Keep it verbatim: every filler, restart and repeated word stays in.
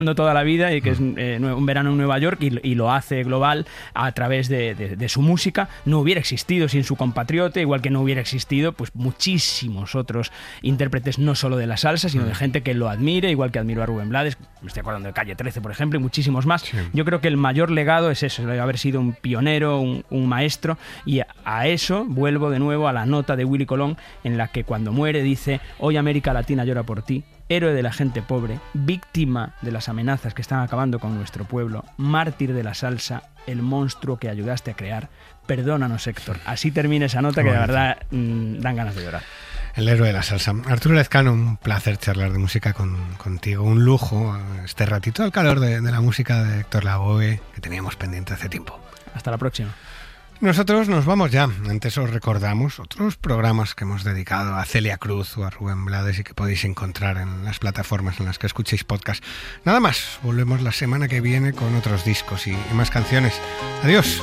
toda la vida y que es eh, un verano en Nueva York y, y lo hace global a través de, de, de su música, no hubiera existido sin su compatriota, igual que no hubiera existido pues muchísimos otros intérpretes, no solo de la salsa, sino de gente que lo admire, igual que admiro a Rubén Blades, me estoy acordando de Calle trece, por ejemplo, y muchísimos más. Sí. Yo creo que el mayor legado es eso, haber sido un pionero, un, un maestro, y a, a eso vuelvo de nuevo a la nota de Willy Colón, en la que cuando muere dice: hoy América Latina llora por ti, héroe de la gente pobre, víctima de las amenazas que están acabando con nuestro pueblo, mártir de la salsa, el monstruo que ayudaste a crear. Perdónanos, Héctor. Así termina esa nota que de verdad mmm, dan ganas de llorar. El héroe de la salsa. Arturo Lezcano, un placer charlar de música con, contigo, un lujo este ratito al calor de, de la música de Héctor Lavoe que teníamos pendiente hace tiempo. Hasta la próxima. Nosotros nos vamos ya. Antes os recordamos otros programas que hemos dedicado a Celia Cruz o a Rubén Blades y que podéis encontrar en las plataformas en las que escuchéis podcast. Nada más, volvemos la semana que viene con otros discos y, y más canciones. Adiós.